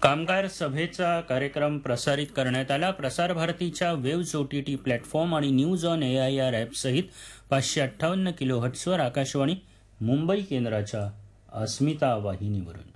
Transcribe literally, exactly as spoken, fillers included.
कामगार सभेचा कार्यक्रम प्रसारित करण्यात आला. प्रसार भारतीच्या वेव्ज ओटीटी प्लॅटफॉर्म आणि news on A I R ॲपसहित पाचशे अठ्ठावन्न किलो हट्सवर आकाशवाणी मुंबई केंद्राच्या अस्मिता वाहिनीवरून.